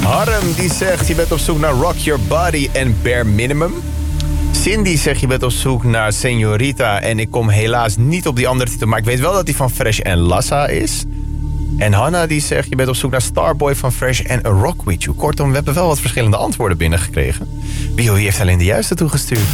Harm die zegt je bent op zoek naar Rock Your Body en Bare Minimum. Cindy zegt je bent op zoek naar Señorita en ik kom helaas niet op die andere titel, maar ik weet wel dat die van Fresh en Lassa is. En Hanna die zegt je bent op zoek naar Starboy van Fresh en A Rock With You. Kortom, we hebben wel wat verschillende antwoorden binnengekregen. Wie heeft alleen de juiste toegestuurd?